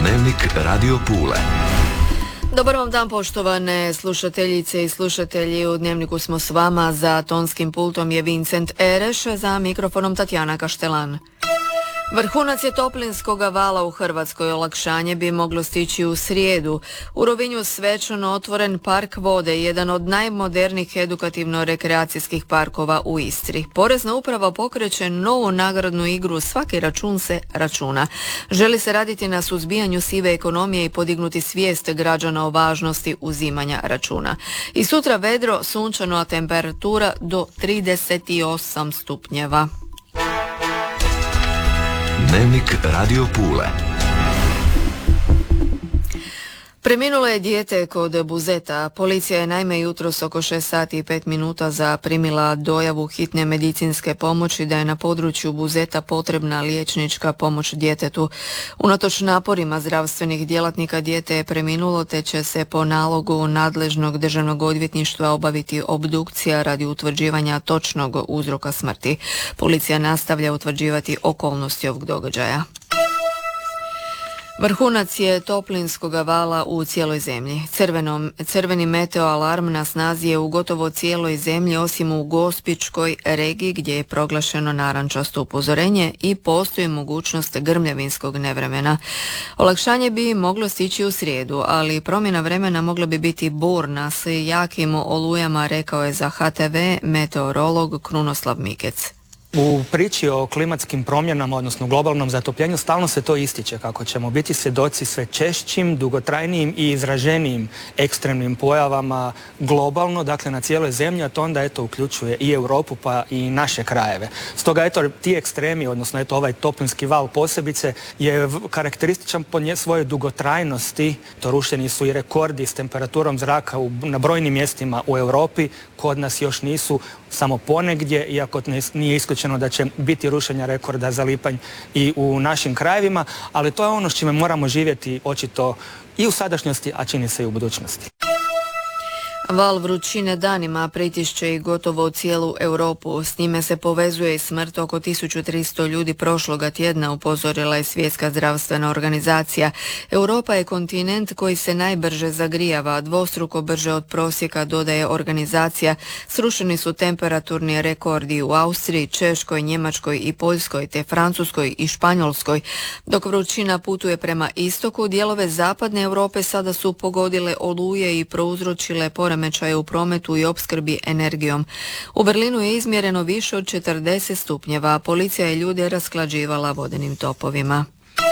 Dnevnik Radio Pule. Dobar vam dan, poštovane slušateljice i slušatelji. U Dnevniku smo s vama, za tonskim pultom je Vincent Ereš, za mikrofonom Tatjana Kaštelan. Vrhunac je toplinskog vala u Hrvatskoj. Olakšanje bi moglo stići u srijedu. U Rovinju svečano otvoren park vode, jedan od najmodernijih edukativno-rekreacijskih parkova u Istri. Porezna uprava pokreće novu nagradnu igru Svaki račun se računa. Želi se raditi na suzbijanju sive ekonomije i podignuti svijest građana o važnosti uzimanja računa. I sutra vedro, sunčano, a temperatura do 38 stupnjeva. Dnevnik Radio Pule. Preminulo je dijete kod Buzeta. Policija je naime jutros oko 6 sati i 5 minuta zaprimila dojavu hitne medicinske pomoći da je na području Buzeta potrebna liječnička pomoć djetetu. Unatoč naporima zdravstvenih djelatnika dijete je preminulo, te će se po nalogu nadležnog državnog odvjetništva obaviti obdukcija radi utvrđivanja točnog uzroka smrti. Policija nastavlja utvrđivati okolnosti ovog događaja. Vrhunac je toplinskog vala u cijeloj zemlji. Crveni meteoalarm na snazi je u gotovo cijeloj zemlji, osim u Gospićkoj regiji gdje je proglašeno narančasto upozorenje i postoji mogućnost grmljavinskog nevremena. Olakšanje bi moglo stići u srijedu, ali promjena vremena mogla bi biti burna s jakim olujama, rekao je za HTV meteorolog Krunoslav Mikec. U priči o klimatskim promjenama, odnosno globalnom zatopljenju, stalno se to ističe kako ćemo biti svjedoci sve češćim, dugotrajnijim i izraženijim ekstremnim pojavama globalno, dakle na cijeloj zemlji, a to onda uključuje i Europu pa i naše krajeve. Stoga ti ekstremi, odnosno ovaj toplinski val posebice, je karakterističan po svojoj dugotrajnosti. To rušeni su i rekordi s temperaturom zraka na brojnim mjestima u Europi, kod nas još nisu, samo ponegdje, iako nije isključeno da će biti rušenja rekorda za lipanj i u našim krajevima, ali to je ono s čime moramo živjeti očito i u sadašnjosti, a čini se i u budućnosti. Val vrućine danima pritišće i gotovo cijelu Europu. S njime se povezuje i smrt oko 1300 ljudi prošloga tjedna, upozorila je Svjetska zdravstvena organizacija. Europa je kontinent koji se najbrže zagrijava, dvostruko brže od prosjeka, dodaje organizacija. Srušeni su temperaturni rekordi u Austriji, Češkoj, Njemačkoj i Poljskoj, te Francuskoj i Španjolskoj. Dok vrućina putuje prema istoku, dijelove zapadne Europe sada su pogodile oluje i prouzročile poremećaje u prometu i opskrbi energijom. U Berlinu je izmjereno više od 40 stupnjeva, a policija je ljude rasklađivala vodenim topovima.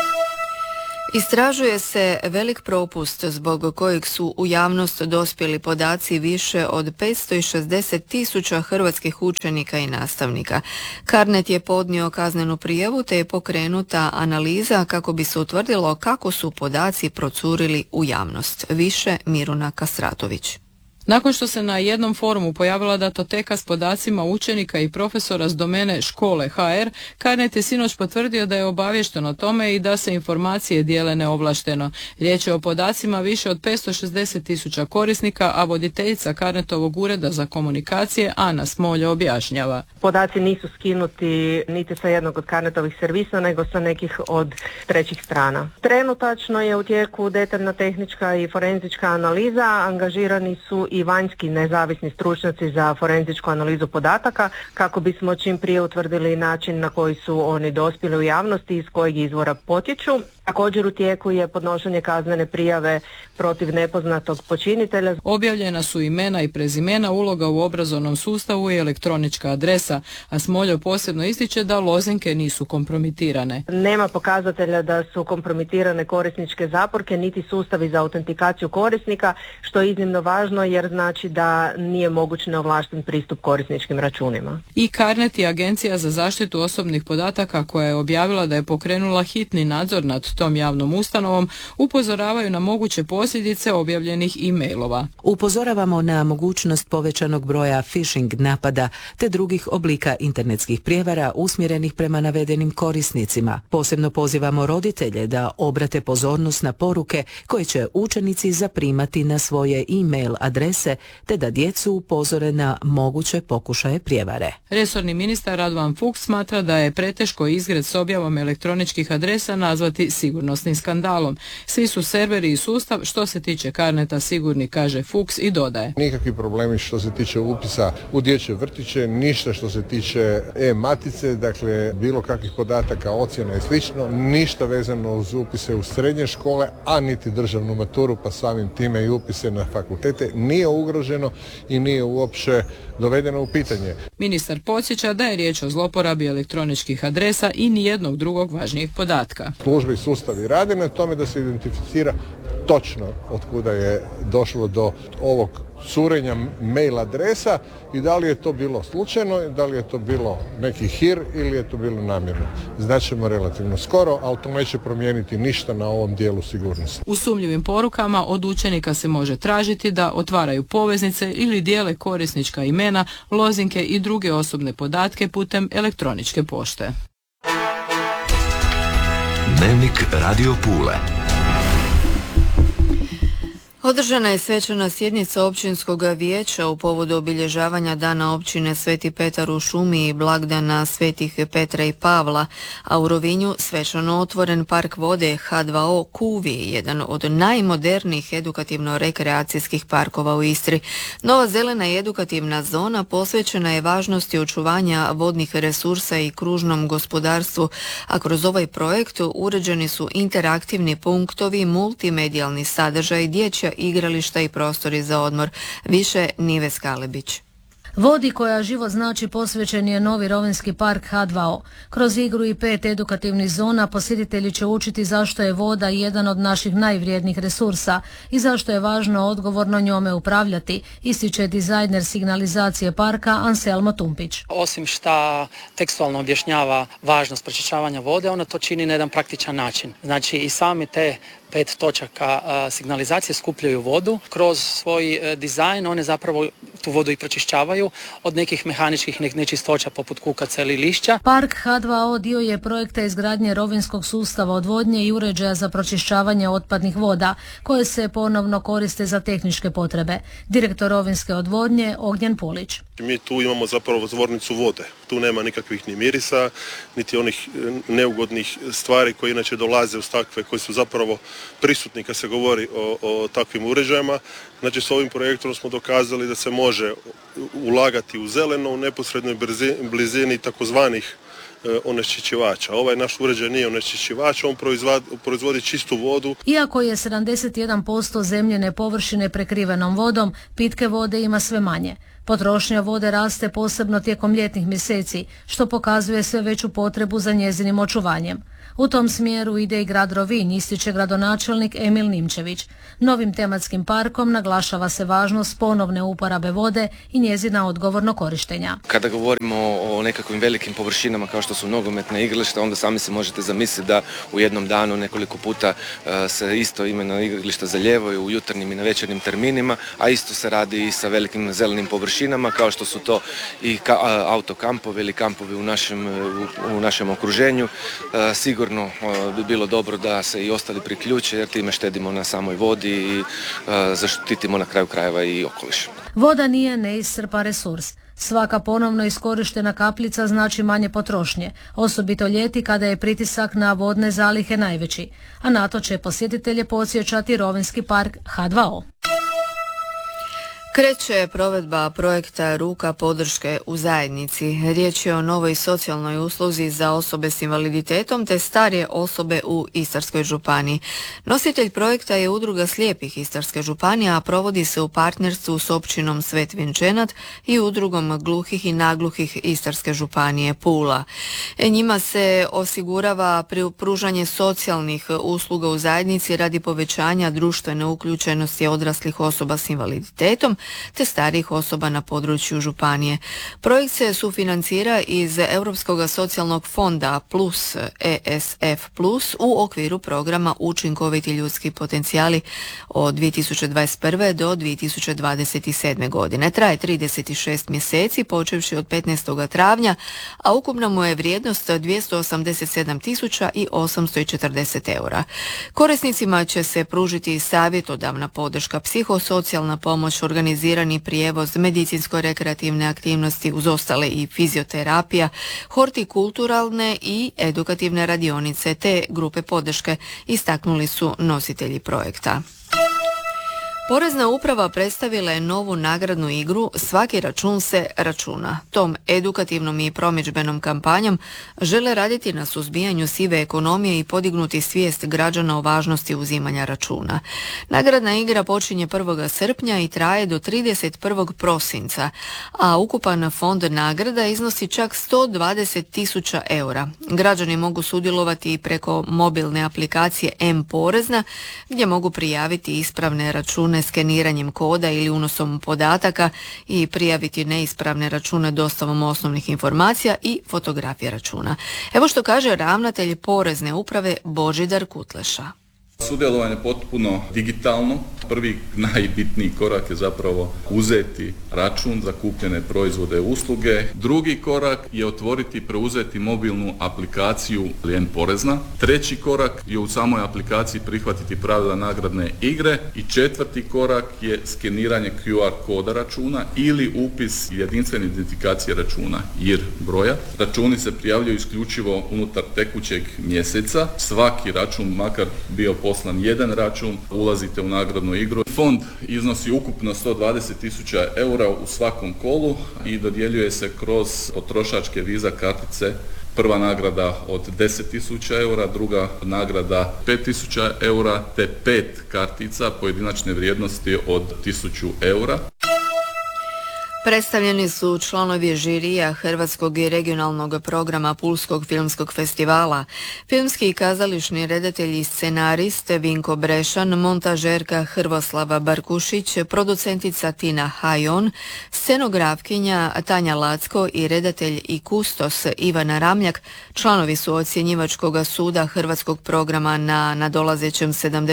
Istražuje se velik propust zbog kojeg su u javnost dospjeli podaci više od 560.000 hrvatskih učenika i nastavnika. Carnet je podnio kaznenu prijavu, te je pokrenuta analiza kako bi se utvrdilo kako su podaci procurili u javnost. Više Miruna Kastratović. Nakon što se na jednom forumu pojavila datoteka s podacima učenika i profesora s domene škole HR, Carnet je sinoć potvrdio da je obaviješten o tome i da se informacije dijele neovlašteno. Riječ je o podacima više od 560.000 korisnika, a voditeljica Carnetovog ureda za komunikacije Ana Smolje objašnjava. Podaci nisu skinuti niti sa jednog od Carnetovih servisa, nego sa nekih od trećih strana. Trenutačno je u tijeku detaljna tehnička i forenzička analiza, angažirani su i vanjski nezavisni stručnjaci za forenzičku analizu podataka kako bismo čim prije utvrdili način na koji su oni dospjeli u javnosti i iz kojeg izvora potječu. Također u tijeku je podnošenje kaznene prijave protiv nepoznatog počinitelja. Objavljena su imena i prezimena, uloga u obrazovnom sustavu i elektronička adresa, a Smoljo posebno ističe da lozinke nisu kompromitirane. Nema pokazatelja da su kompromitirane korisničke zaporke niti sustavi za autentikaciju korisnika, što je iznimno važno jer znači da nije moguć neovlašten pristup korisničkim računima. I Carnet i Agencija za zaštitu osobnih podataka, koja je objavila da je pokrenula hitni nadzor nad tom javnom ustanovom, upozoravaju na moguće posljedice objavljenih e-mailova. Upozoravamo na mogućnost povećanog broja phishing napada te drugih oblika internetskih prijevara usmjerenih prema navedenim korisnicima. Posebno pozivamo roditelje da obrate pozornost na poruke koje će učenici zaprimati na svoje e-mail adrese adrese te da djecu upozore na moguće pokušaje prijevare. Resorni ministar Radovan Fuchs smatra da je preteško izgred s objavom elektroničkih adresa nazvati sigurnosnim skandalom. Svi su serveri i sustav što se tiče Carneta sigurni, kaže Fuchs i dodaje. Nikakvi problemi što se tiče upisa u dječje vrtiće, ništa što se tiče e-matice, dakle bilo kakvih podataka, ocjena i slično, ništa vezano uz upise u srednje škole, a niti državnu maturu, pa samim time i upise na fakultete nije ugroženo i nije uopće dovedeno u pitanje. Ministar podsjeća da je riječ o zloporabi elektroničkih adresa i nijednog drugog važnijeg podatka. Službe i sustavi rade na tome da se identificira točno od kuda je došlo do ovog curenja mail adresa i da li je to bilo slučajno, da li je to bilo neki hir ili je to bilo namjerno. Znaćemo relativno skoro, ali to neće promijeniti ništa na ovom dijelu sigurnosti. U sumnjivim porukama od učenika se može tražiti da otvaraju poveznice ili dijele korisnička imena, lozinke i druge osobne podatke putem elektroničke pošte. Dnevnik Radio Pule. Održana je svečana sjednica općinskog vijeća u povodu obilježavanja Dana općine Sveti Petar u Šumi i blagdana Svetih Petra i Pavla, a u Rovinju svečano otvoren park vode H2O Kuvi, jedan od najmodernijih edukativno-rekreacijskih parkova u Istri. Nova zelena i edukativna zona posvećena je važnosti očuvanja vodnih resursa i kružnom gospodarstvu, a kroz ovaj projekt uređeni su interaktivni punktovi, multimedijalni sadržaj, dječja igrališta i prostori za odmor. Više Nive Skalebić. Vodi koja život znači posvećen je novi rovinjski park H2O. Kroz igru i 5 edukativnih zona posjetitelji će učiti zašto je voda jedan od naših najvrijednijih resursa i zašto je važno odgovorno njome upravljati, ističe dizajner signalizacije parka Anselmo Tumpić. Osim što tekstualno objašnjava važnost pročišćavanja vode, ona to čini na jedan praktičan način. Znači i sami te 5 točaka signalizacije skupljaju vodu. Kroz svoj dizajn one zapravo tu vodu i pročišćavaju od nekih mehaničkih nečistoća poput kukaca ili lišća. Park H2O dio je projekta izgradnje rovinjskog sustava odvodnje i uređaja za pročišćavanje otpadnih voda koje se ponovno koriste za tehničke potrebe. Direktor rovinjske odvodnje Ognjen Pulić. Mi tu imamo zapravo zvornicu vode. Tu nema nikakvih ni mirisa, niti onih neugodnih stvari koje inače dolaze uz takve, koji su zapravo prisutni kad se govori o takvim uređajima. Znači s ovim projektom smo dokazali da se može ulagati u zeleno u neposrednoj blizini takozvanih onečišćivača. Ovaj naš uređaj nije onečišćivač, on proizvodi čistu vodu. Iako je 71% zemljine površine prekrivenom vodom, pitke vode ima sve manje. Potrošnja vode raste posebno tijekom ljetnih mjeseci, što pokazuje sve veću potrebu za njezinim očuvanjem. U tom smjeru ide i grad Rovinj, ističe gradonačelnik Emil Nimčević. Novim tematskim parkom naglašava se važnost ponovne uporabe vode i njezina odgovorno korištenja. Kada govorimo o nekakvim velikim površinama kao što su nogometna igrališta, onda sami se možete zamisliti da u jednom danu nekoliko puta se isto imena igrališta zalijevaju u jutarnjim i na večernjim terminima, a isto se radi i sa velikim zelenim površinama kao što su to i autokampovi ili kampovi u našem okruženju. Sigurno bi bilo dobro da se i ostali priključe jer time štedimo na samoj vodi i zaštitimo na kraju krajeva i okoliš. Voda nije neiscrpan resurs. Svaka ponovno iskorištena kapljica znači manje potrošnje, osobito ljeti kada je pritisak na vodne zalihe najveći, a na to će posjetitelje podsjećati rovinjski park H2O. Kreće provedba projekta Ruka podrške u zajednici. Riječ je o novoj socijalnoj usluzi za osobe s invaliditetom te starije osobe u Istarskoj županiji. Nositelj projekta je Udruga slijepih Istarske županije, a provodi se u partnerstvu s općinom Svet Vinčenat i Udrugom gluhih i nagluhih Istarske županije Pula. Njima se osigurava pružanje socijalnih usluga u zajednici radi povećanja društvene uključenosti odraslih osoba s invaliditetom te starijih osoba na području županije. Projekt se sufinancira iz Europskog socijalnog fonda plus ESF plus u okviru programa Učinkoviti ljudski potencijali od 2021. do 2027. godine. Traje 36 mjeseci, počevši od 15. travnja, a ukupna mu je vrijednost 287.840 eura. Korisnicima će se pružiti savjetodavna podrška, psihosocijalna pomoć, organizacija organizirani prijevoz, medicinsko-rekreativne aktivnosti uz ostale i fizioterapija, hortikulturalne i edukativne radionice te grupe podrške, istaknuli su nositelji projekta. Porezna uprava predstavila je novu nagradnu igru Svaki račun se računa. Tom edukativnom i promidžbenom kampanjom žele raditi na suzbijanju sive ekonomije i podignuti svijest građana o važnosti uzimanja računa. Nagradna igra počinje 1. srpnja i traje do 31. prosinca, a ukupan fond nagrada iznosi čak 120.000 eura. Građani mogu sudjelovati i preko mobilne aplikacije M-porezna, gdje mogu prijaviti ispravne račune skeniranjem koda ili unosom podataka i prijaviti neispravne račune dostavom osnovnih informacija i fotografije računa. Evo što kaže ravnatelj Porezne uprave Božidar Kutleša. Sudjelovanje je potpuno digitalno. Prvi najbitniji korak je zapravo uzeti račun za kupljene proizvode i usluge. Drugi korak je otvoriti i preuzeti mobilnu aplikaciju M-porezna. Treći korak je u samoj aplikaciji prihvatiti pravila nagradne igre. I četvrti korak je skeniranje QR koda računa ili upis jedinstvene identifikacije računa JIR broja. Računi se prijavljuju isključivo unutar tekućeg mjeseca. Svaki račun, makar bio poslan jedan račun, ulazite u nagradnu igru. Fond iznosi ukupno 120.000 eura u svakom kolu i dodjeljuje se kroz potrošačke Visa kartice. Prva nagrada od 10.000 eura, druga nagrada 5.000 eura te 5 kartica pojedinačne vrijednosti od 1.000 eura. Predstavljeni su članovi žirija Hrvatskog i regionalnog programa Pulskog filmskog festivala, filmski i kazališni redatelj i scenarist Vinko Brešan, montažerka Hrvoslava Barkušić, producentica Tina Hajon, scenografkinja Tanja Lacko i redatelj i kustos Ivana Ramljak. Članovi su ocjenjivačkog suda Hrvatskog programa na nadolazećem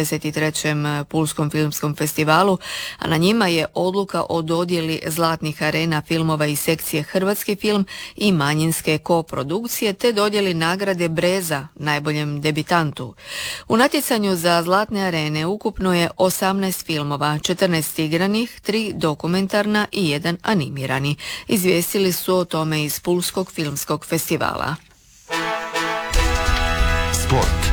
73. Pulskom filmskom festivalu, a na njima je odluka o dodjeli zlatnih arena filmova iz sekcije Hrvatski film i manjinske koprodukcije te dodjeli nagrade Breza najboljem debitantu. U natjecanju za zlatne arene ukupno je 18 filmova, 14 igranih, 3 dokumentarna i 1 animirani. Izvijestili su o tome iz Pulskog filmskog festivala. Sport.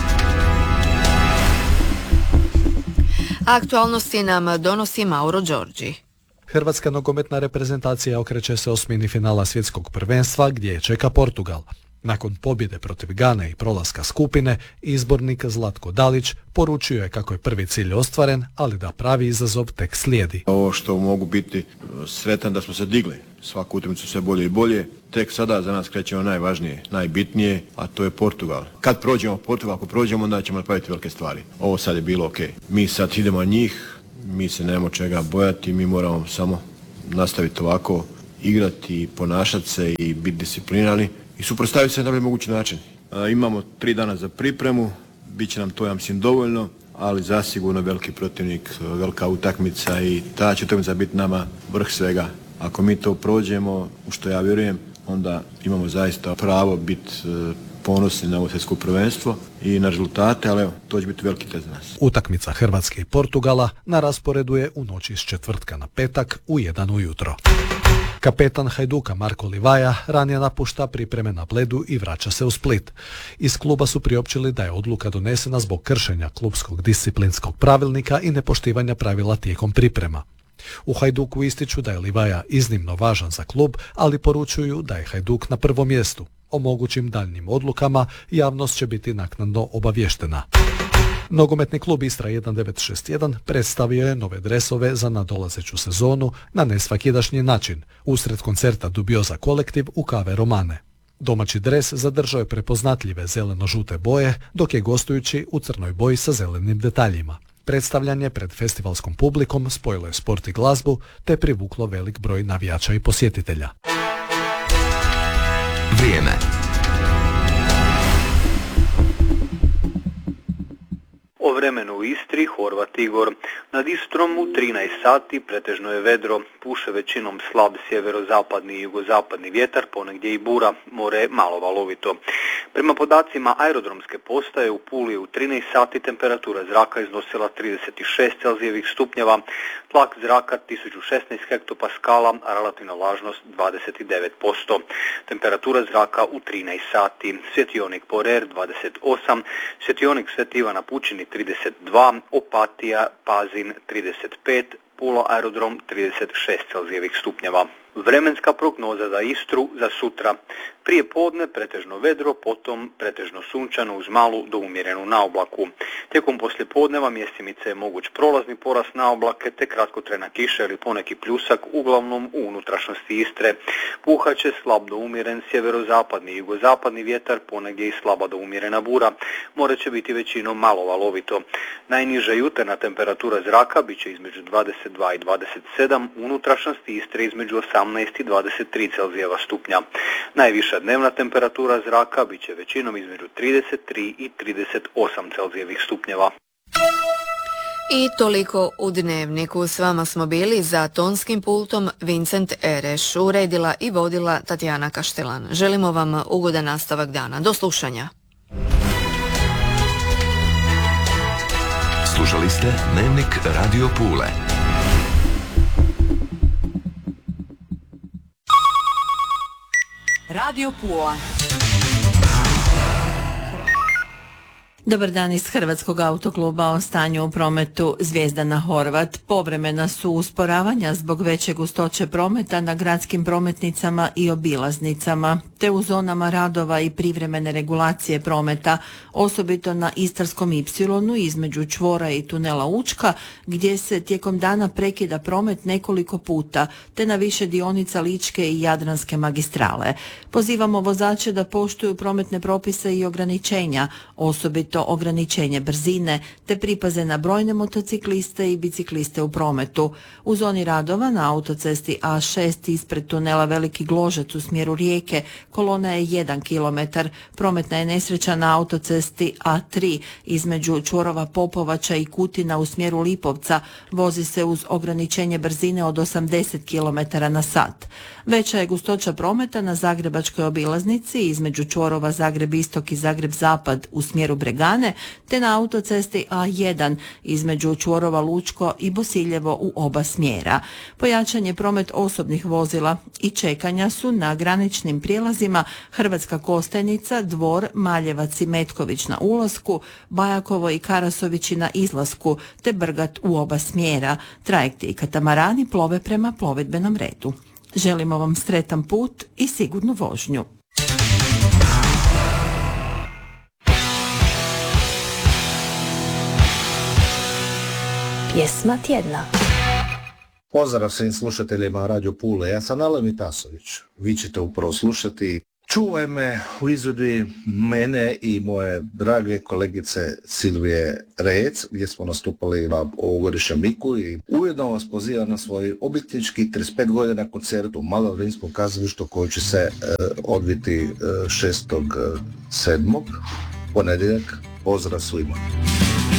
Aktualnosti nam donosi Mauro Đorđi. Hrvatska nogometna reprezentacija okreće se osmini finala svjetskog prvenstva gdje je čeka Portugal. Nakon pobjede protiv Gane i prolaska skupine, izbornik Zlatko Dalić poručio je kako je prvi cilj ostvaren, ali da pravi izazov tek slijedi. Ovo što mogu biti sretan da smo se digli, svaku utakmicu sve bolje i bolje, tek sada za nas kreće ono najvažnije, najbitnije, a to je Portugal. Kad prođemo Portugal, ako prođemo, onda ćemo napraviti velike stvari. Ovo sad je bilo ok. Mi sad idemo na njih, mi se nemamo čega bojati, mi moramo samo nastaviti ovako, igrati, ponašati se i biti disciplinirani i suprotstaviti se na najbolji mogući način. Imamo 3 dana za pripremu, bit će nam to, ja mislim, dovoljno, ali zasigurno veliki protivnik, velika utakmica i ta će utakmica biti nama vrh svega. Ako mi to prođemo, u što ja vjerujem, onda imamo zaista pravo biti ponosni na ovo svjetsko prvenstvo i na rezultate, ali evo, to će biti veliki test za nas. Utakmica Hrvatske i Portugala na rasporedu je u noći iz četvrtka na petak u 1 ujutro. Kapetan Hajduka Marko Livaja ranije napušta pripreme na Bledu i vraća se u Split. Iz kluba su priopćili da je odluka donesena zbog kršenja klubskog disciplinskog pravilnika i nepoštivanja pravila tijekom priprema. U Hajduku ističu da je Livaja iznimno važan za klub, ali poručuju da je Hajduk na prvom mjestu. O mogućim daljnjim odlukama javnost će biti naknadno obavještena. Nogometni klub Istra 1961 predstavio je nove dresove za nadolazeću sezonu na nesvakidašnji način, usred koncerta Dubioza kolektiv u Kave Romane. Domaći dres zadržao je prepoznatljive zeleno-žute boje, dok je gostujući u crnoj boji sa zelenim detaljima. Predstavljanje pred festivalskom publikom spojilo je sport i glazbu, te privuklo velik broj navijača i posjetitelja. Vrijeme. vremenu u Istri, Horvat Igor. Nad Istrom u 13 sati pretežno je vedro, puše većinom slab sjeverozapadni i jugozapadni vjetar, ponegdje i bura, more je malo valovito. Prema podacima aerodromske postaje u Puli u 13 sati temperatura zraka iznosila 36 Celzijevih stupnjeva, tlak zraka 1016 hektopaskala, a relativna vlažnost 29%. Temperatura zraka u 13 sati. Svjetionik Porer 28, svjetionik Sveti Ivan na Pučini 32, Opatija, Pazin 35, Pula aerodrom 36 Celzijevih stupnjeva. Vremenska prognoza za Istru za sutra. Prije podne pretežno vedro, potom pretežno sunčano uz malu do umjerenu naoblaku. Tijekom poslijepodneva mjestimice je moguć prolazni porast naoblake te kratkotrajna kiša ili poneki pljusak, uglavnom u unutrašnjosti Istre. Puhaće slab do umjeren sjeverozapadni i jugozapadni vjetar, ponegdje i slaba do umjerena bura. More će biti većinom malo valovito. Najniža jutarnja temperatura zraka bit će između 22 i 27, u unutrašnjosti Istre između 18 i 23 Celzijeva stupnja. Najviša dnevna temperatura zraka bit će većinom između 33 i 38 Celzijevih stupnjeva. I toliko u Dnevniku. S vama smo bili za tonskim pultom Vincent Ereš, uredila i vodila Tatjana Kaštelan. Želimo vam ugodan nastavak dana. Do slušanja. Slušali ste Dnevnik Radio Pule. Radio Pula. Dobar dan iz Hrvatskog autokluba. O stanju u prometu. Zvijezdana Horvat. Povremena su usporavanja zbog veće gustoće prometa na gradskim prometnicama i obilaznicama, te u zonama radova i privremene regulacije prometa, osobito na Istarskom ipsilonu između čvora i tunela Učka, gdje se tijekom dana prekida promet nekoliko puta, te na više dionica Ličke i Jadranske magistrale. Pozivamo vozače da poštuju prometne propise i ograničenja, osobito ograničenje brzine, te pripaze na brojne motocikliste i bicikliste u prometu. U zoni radova na autocesti A6 ispred tunela Veliki Gložac u smjeru Rijeke kolona je 1 km. Prometna je nesreća na autocesti A3 između čvorova Popovača i Kutina u smjeru Lipovca. Vozi se uz ograničenje brzine od 80 km na sat. Veća je gustoća prometa na Zagrebačkoj obilaznici između čvorova Zagreb Istok i Zagreb Zapad u smjeru Bregane, te na autocesti A1 između čvorova Lučko i Bosiljevo u oba smjera. Pojačan je promet osobnih vozila i čekanja su na graničnim prijelazima Hrvatska Kostajnica, Dvor, Maljevac i Metković na ulasku, Bajakovo i Karasovići na izlasku, te Brgat u oba smjera. Trajekti i katamarani plove prema plovidbenom redu. Želimo vam sretan put i sigurnu vožnju. Pjesma tjedna. Pozdrav svim slušateljima Radio Pule, ja sam Alen Tasović. Vi ćete upravo slušati Čuvaj me u izvedbi mene i moje drage kolegice Silvije Rejec, gdje smo nastupali na ovogodišnjem Miku i ujedno vas pozivam na svoj obljetnički 35 godina koncert u Malodrinskom kazalištu koji će se odviti 6.7. ponedjeljak. Pozdrav svima.